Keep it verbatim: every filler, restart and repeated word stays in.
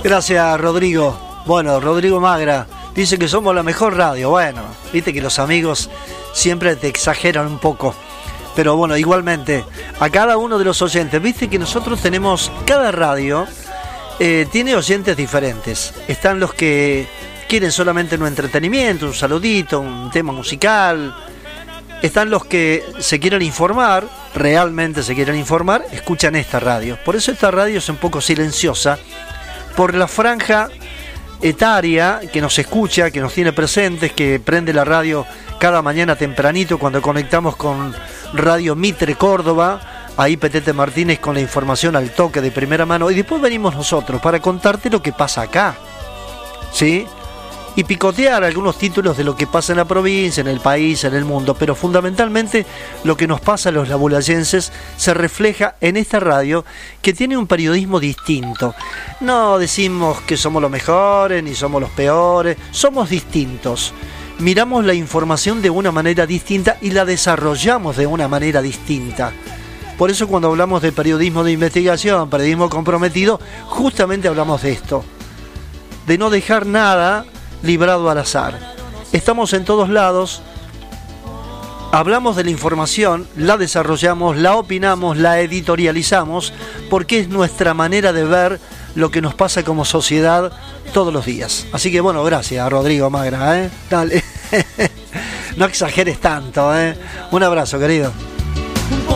Gracias, Rodrigo. Bueno, Rodrigo Magra dice que somos la mejor radio. Bueno, viste que los amigos siempre te exageran un poco. Pero bueno, igualmente, a cada uno de los oyentes, viste que nosotros tenemos, cada radio eh, tiene oyentes diferentes. Están los que quieren solamente un entretenimiento, un saludito, un tema musical. Están los que se quieren informar, realmente se quieren informar, escuchan esta radio. Por eso esta radio es un poco silenciosa, por la franja etaria que nos escucha, que nos tiene presentes, que prende la radio cada mañana tempranito cuando conectamos con Radio Mitre Córdoba, ahí Petete Martínez con la información al toque de primera mano, y después venimos nosotros para contarte lo que pasa acá, ¿sí? Y picotear algunos títulos de lo que pasa en la provincia, en el país, en el mundo, pero fundamentalmente lo que nos pasa a los labulayenses se refleja en esta radio que tiene un periodismo distinto. No decimos que somos los mejores ni somos los peores, somos distintos. Miramos la información de una manera distinta y la desarrollamos de una manera distinta. Por eso cuando hablamos de periodismo de investigación, periodismo comprometido, justamente hablamos de esto, de no dejar nada librado al azar. Estamos en todos lados, hablamos de la información, la desarrollamos, la opinamos, la editorializamos, porque es nuestra manera de ver lo que nos pasa como sociedad todos los días. Así que bueno, gracias Rodrigo Magra, ¿eh? Dale. No exageres tanto, ¿eh? Un abrazo, querido.